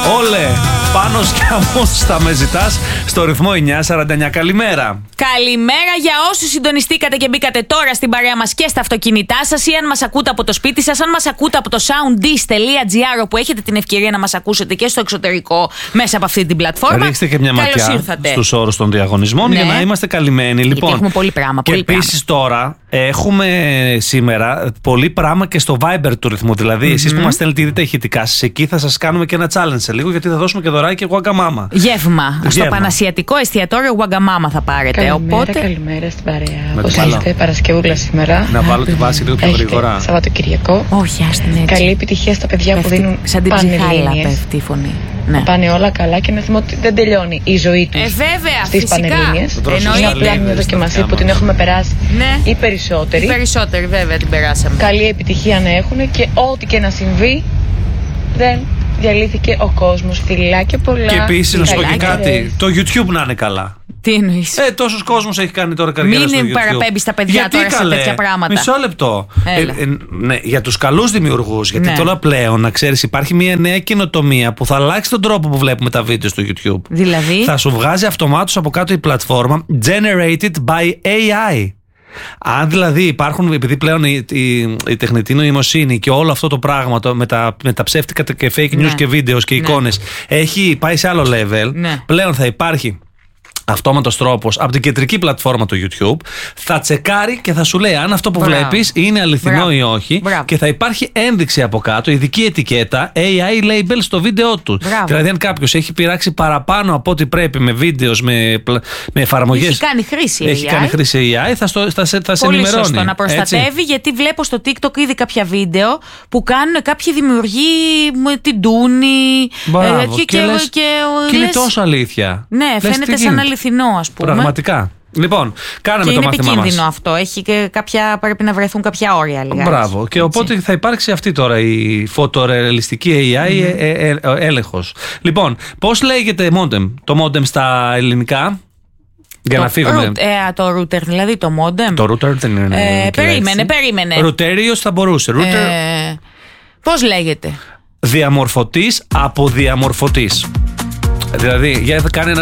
Όλε, Πάνος και Αμός θα με ζητάς στο ρυθμό 949. Καλημέρα. Καλημέρα για όσους συντονιστήκατε και μπήκατε τώρα στην παρέα μας και στα αυτοκίνητά σας, ή αν μας ακούτε από το σπίτι σας, αν μας ακούτε από το soundis.gr, όπου έχετε την ευκαιρία να μας ακούσετε και στο εξωτερικό μέσα από αυτή την πλατφόρμα. Ρίξτε και μια ματιά στους όρους των διαγωνισμών, για να είμαστε καλυμμένοι. Λοιπόν, έχουμε πολύ πράγμα. Και επίσης τώρα έχουμε σήμερα πολύ πράγμα και στο Viber του ρυθμού. Δηλαδή, εσείς που μας στέλνετε ήδη τα ηχητικά σας, εκεί θα σας κάνουμε και ένα challenge σε λίγο, γιατί θα δώσουμε και δωράκι Wagamama. Γεύμα. Στο Πανασιατικό εστιατόριο Wagamama θα πάρετε. Καλημέρα στην παρέα. Πώς είστε, Παρασκευούλα σήμερα? Να βάλω τη βάση λίγο πιο γρήγορα. Σαββατοκυριακό. Όχι, άστην έτσι. Καλή επιτυχία στα παιδιά που δίνουν πανελλήνιες. Πέφτει η φωνή. Να πάνε όλα καλά και να θυμώ ότι δεν τελειώνει η ζωή τους στις πανελλήνιες. Είναι απλά μια δοκιμασία που την έχουμε περάσει οι περισσότεροι. Οι περισσότεροι βέβαια την περάσαμε. Καλή επιτυχία να έχουν και ό,τι και να συμβεί δεν διαλύθηκε ο κόσμος. Φιλάκια πολλά. Και επίσης να σου πω και κάτι. Το YouTube να είναι καλά. Τι εννοείς? Τόσος κόσμος έχει κάνει τώρα καριέρα στο YouTube. Μην παραπέμπεις τα παιδιά τώρα σε τέτοια πράγματα. Μισό λεπτό. Ναι, για τους καλούς δημιουργούς, γιατί τώρα πλέον, να ξέρεις, υπάρχει μια νέα καινοτομία που θα αλλάξει τον τρόπο που βλέπουμε τα βίντεο στο YouTube. Δηλαδή? Θα σου βγάζει αυτομάτως από κάτω η πλατφόρμα Generated by AI. Αν δηλαδή υπάρχουν, επειδή πλέον η τεχνητή νοημοσύνη και όλο αυτό το πράγμα με τα ψεύτικα και fake news και βίντεο και εικόνες έχει πάει σε άλλο level, πλέον θα υπάρχει αυτόματος τρόπος από την κεντρική πλατφόρμα του YouTube, θα τσεκάρει και θα σου λέει αν αυτό που βλέπεις είναι αληθινό ή όχι, και θα υπάρχει ένδειξη από κάτω, ειδική ετικέτα AI label στο βίντεο του. Δηλαδή αν κάποιος έχει πειράξει παραπάνω από ό,τι πρέπει με βίντεο, με εφαρμογές, έχει κάνει χρήση AI, θα σε πολύ ενημερώνει. Σωστό, να προστατεύει, έτσι. Γιατί βλέπω στο TikTok ήδη κάποια βίντεο που κάνουν κάποιοι δημιουργοί την Τούνη. Και είναι τόσο αλήθεια. Ναι, φαίνεται σαν αληθινό, ας πούμε. Πραγματικά. Λοιπόν, κάναμε και το μάθημά μας. Είναι επικίνδυνο αυτό. Έχει και πρέπει να βρεθούν κάποια όρια λίγα. Μπράβο. Και οπότε θα υπάρξει αυτή τώρα η φωτορεαλιστική AI έλεγχος. Λοιπόν, πώς λέγεται το modem στα ελληνικά? Για να φύγουμε. Το router, δηλαδή το modem. Το router δεν είναι. Περίμενε. Routerios θα μπορούσε. Πώς λέγεται? Διαμορφωτής από διαμορφωτής. Δηλαδή, για κάνε